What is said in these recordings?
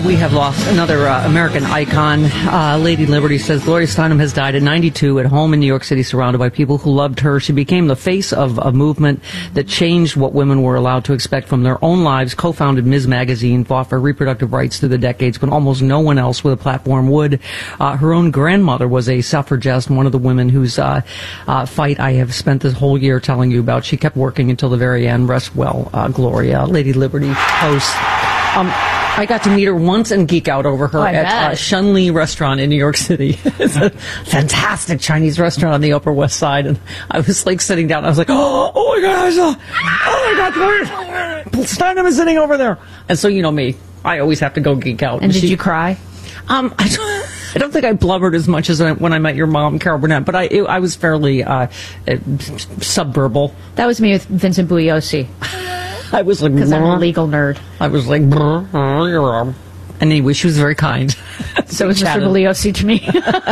we have lost another American icon. Lady Liberty says Gloria Steinem has died at 92 at home in New York City, surrounded by people who loved her. She became the face of a movement that changed what women were allowed to expect from their own lives, co-founded Ms. Magazine, fought for reproductive rights through the decades when almost no one else with a platform would. Her own grandmother was a suffragist, one of the women whose fight I have spent this whole year telling you about. She kept working until the very end. Rest well, Gloria. Lady Liberty host. I got to meet her once and geek out over her at Shun Li Restaurant in New York City. It's a fantastic Chinese restaurant on the Upper West Side. And I was like sitting down. I was like, oh my God, Steinem is sitting over there. And so, you know me, I always have to go geek out. And did you cry? I don't think I blubbered as much as when I met your mom, Carol Burnett, but I was fairly subverbal. That was me with Vincent Bugliosi. I was like, because I'm a legal nerd. I was like, and anyway, she was very kind. So was Mr. Bugliosi to me.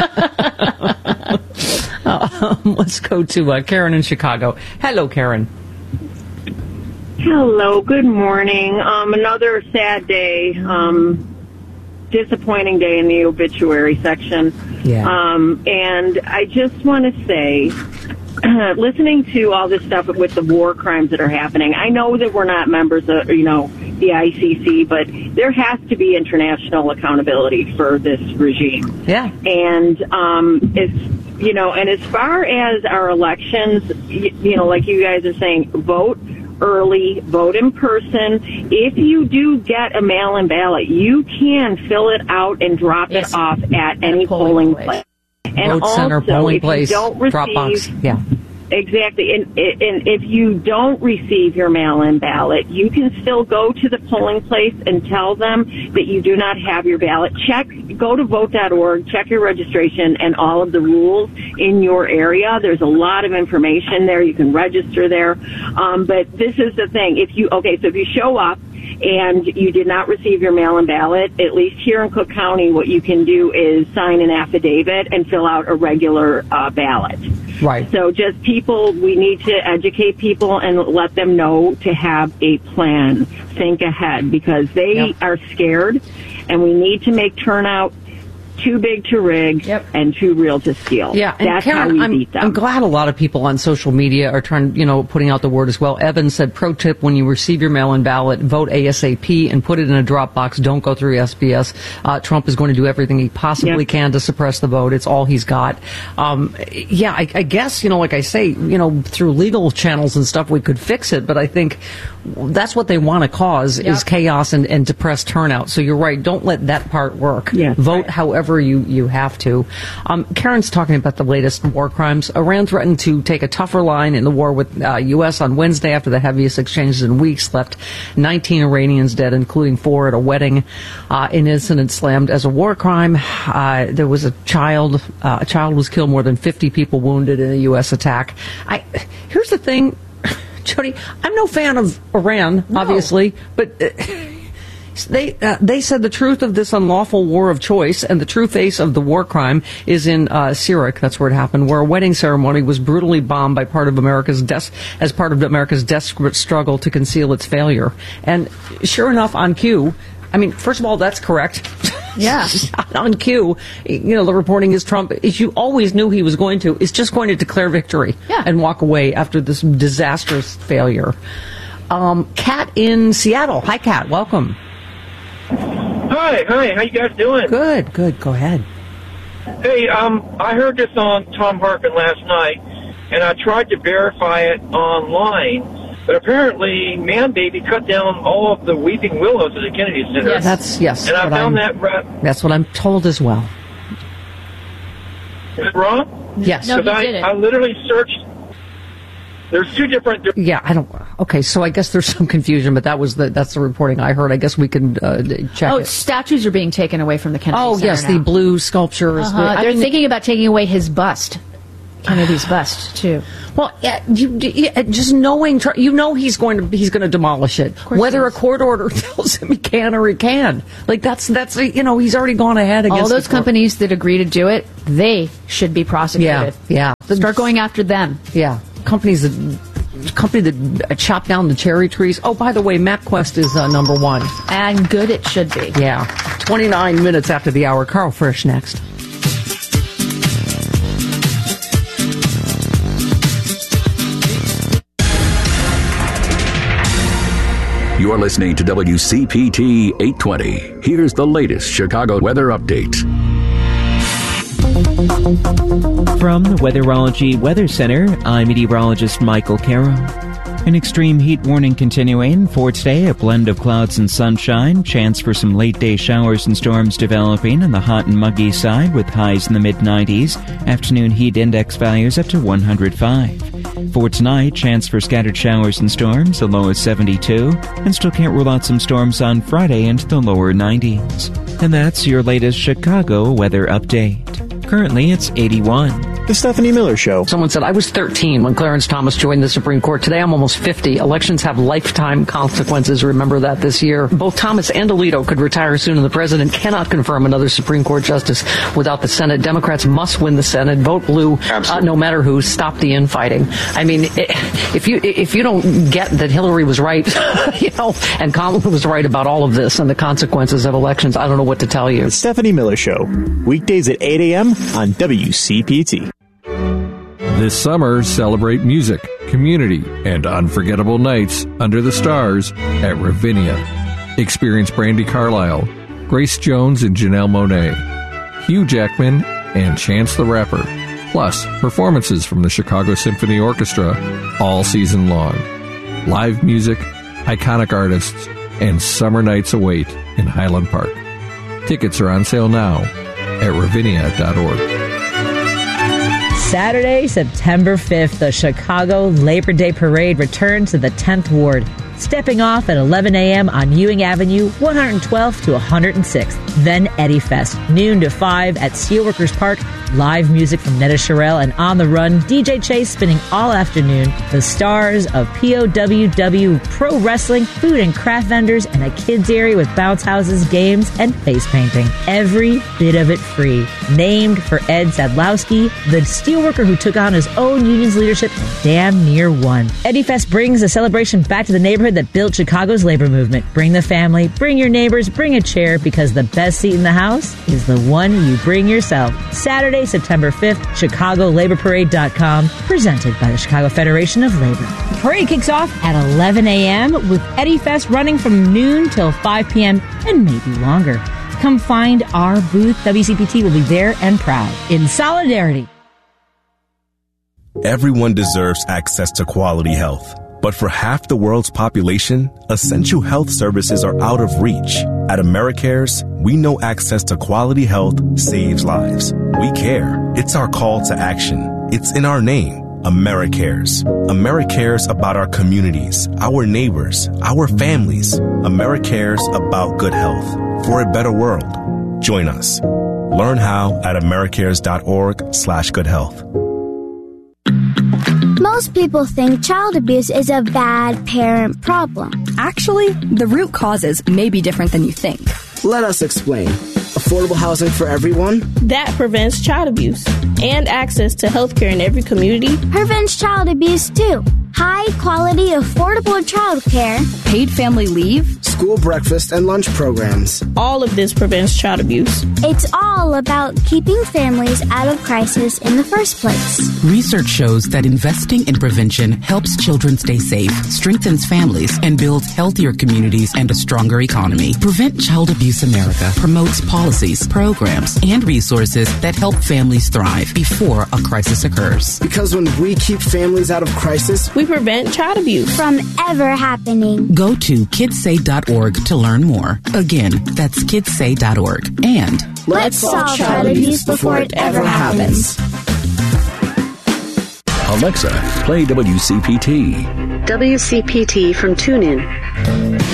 Let's go to Karen in Chicago. Hello, Karen. Hello, good morning. Another sad day, disappointing day in the obituary section. Yeah. And I just want to say, listening to all this stuff with the war crimes that are happening, I know that we're not members of, the ICC, but there has to be international accountability for this regime. Yeah. And and as far as our elections, like you guys are saying, vote early, vote in person. If you do get a mail-in ballot, you can fill it out and drop it off at any polling place. And Vote center, polling place, drop box. Yeah. Exactly. And if you don't receive your mail-in ballot, you can still go to the polling place and tell them that you do not have your ballot. Go to vote.org, check your registration and all of the rules in your area. There's a lot of information there. You can register there. But this is the thing. If you show up and you did not receive your mail-in ballot, at least here in Cook County, what you can do is sign an affidavit and fill out a regular ballot. Right. So just we need to educate people and let them know to have a plan, think ahead, because they are scared, and we need to make turnout too big to rig and too real to steal. Yeah, and that's Karen, how we beat them. I'm glad a lot of people on social media are putting out the word as well. Evan said, pro tip, when you receive your mail-in ballot, vote ASAP and put it in a drop box. Don't go through SBS. Trump is going to do everything he possibly can to suppress the vote. It's all he's got. I guess, like I say, through legal channels and stuff, we could fix it, but I think that's what they want to cause is chaos and depressed turnout. So you're right. Don't let that part work. Yes, vote however you have to. Karen's talking about the latest war crimes. Iran threatened to take a tougher line in the war with U.S. on Wednesday after the heaviest exchanges in weeks left 19 Iranians dead, including 4 at a wedding. An incident slammed as a war crime. There was a child. A child was killed. More than 50 people wounded in a U.S. attack. Here's the thing, Jody. I'm no fan of Iran, obviously, but they said the truth of this unlawful war of choice and the true face of the war crime is in Sirak. That's where it happened, where a wedding ceremony was brutally bombed by part of America's desperate struggle to conceal its failure. And sure enough, on cue, first of all, that's correct. Yeah. On cue, the reporting is Trump, as you always knew he was going to, is just going to declare victory and walk away after this disastrous failure. Kat in Seattle. Hi, Kat. Welcome. Hi, how you guys doing? Good, go ahead. Hey, I heard this on Tom Harkin last night, and I tried to verify it online, but apparently Man Baby cut down all of the weeping willows at the Kennedy Center. Yes, and I found that's what I'm told as well. Is it wrong? Yes. No, he did it. I literally searched. There's two different. Okay, so I guess there's some confusion, but that's the reporting I heard. I guess we can check it. Statues are being taken away from the Kennedy Center yes, now. The blue sculptures. They're thinking about taking away his bust. Kennedy's bust, too. Well, just knowing, he's going to demolish it. Whether a court order tells him he can or he can. That's he's already gone ahead against all those companies that agree to do it, they should be prosecuted. Yeah. Start going after them. Yeah. Company that chop down the cherry trees. Oh, by the way, MapQuest is number 1. And good it should be. Yeah, 29 minutes after the hour. Carl Frisch next. You're listening to WCPT 820. Here's the latest Chicago weather update. From the Weatherology Weather Center, I'm meteorologist Michael Caro. An extreme heat warning continuing for today, a blend of clouds and sunshine, chance for some late-day showers and storms developing on the hot and muggy side with highs in the mid-90s, afternoon heat index values up to 105. For tonight, chance for scattered showers and storms, a low of 72, and still can't rule out some storms on Friday into the lower 90s. And that's your latest Chicago weather update. Currently, it's 81. The Stephanie Miller Show. Someone said, I was 13 when Clarence Thomas joined the Supreme Court. Today, I'm almost 50. Elections have lifetime consequences. Remember that this year. Both Thomas and Alito could retire soon, and the president cannot confirm another Supreme Court justice without the Senate. Democrats must win the Senate. Vote blue, no matter who. Stop the infighting. I mean, if you don't get that Hillary was right, and Kamala was right about all of this and the consequences of elections, I don't know what to tell you. The Stephanie Miller Show. Weekdays at 8 a.m. on WCPT. This summer, celebrate music, community, and unforgettable nights under the stars at Ravinia. Experience Brandi Carlile, Grace Jones and Janelle Monáe, Hugh Jackman, and Chance the Rapper, plus performances from the Chicago Symphony Orchestra all season long. Live music, iconic artists, and summer nights await in Highland Park. Tickets are on sale now at ravinia.org. Saturday, September 5th, the Chicago Labor Day Parade returns to the 10th Ward, stepping off at 11 a.m. on Ewing Avenue, 112th to 106th. Then Eddie Fest, noon to 5 at Steelworkers Park. Live music from Netta Sherrill and On the Run, DJ Chase spinning all afternoon. The stars of POWW Pro Wrestling, food and craft vendors, and a kids area with bounce houses, games, and face painting. Every bit of it free. Named for Ed Sadlowski, the steelworker who took on his own union's leadership and damn near won. Eddie Fest brings a celebration back to the neighborhood that built Chicago's labor movement. Bring the family, bring your neighbors, bring a chair, because the best seat in the house is the one you bring yourself. Saturday, September 5th, ChicagoLaborParade.com, presented by the Chicago Federation of Labor. The parade kicks off at 11 a.m. with Eddie Fest running from noon till 5 p.m. and maybe longer. Come find our booth. WCPT will be there and proud. In solidarity. Everyone deserves access to quality health. But for half the world's population, essential health services are out of reach. At AmeriCares, we know access to quality health saves lives. We care. It's our call to action. It's in our name. AmeriCares. AmeriCares about our communities, our neighbors, our families. AmeriCares about good health. For a better world. Join us. Learn how at americares.org/goodhealth. Most people think child abuse is a bad parent problem. Actually, the root causes may be different than you think. Let us explain. Affordable housing for everyone? That prevents child abuse. And access to health care in every community prevents child abuse too. High quality, affordable child care. Paid family leave. School breakfast and lunch programs. All of this prevents child abuse. It's all about keeping families out of crisis in the first place. Research shows that investing in prevention helps children stay safe, strengthens families, and builds healthier communities and a stronger economy. Prevent Child Abuse America promotes policies, programs, and resources that help families thrive before a crisis occurs. Because when we keep families out of crisis, we prevent child abuse from ever happening. Go to kidssay.org to learn more. Again, that's kidssay.org. And let's solve child abuse before it ever happens. Alexa, play WCPT. WCPT from TuneIn.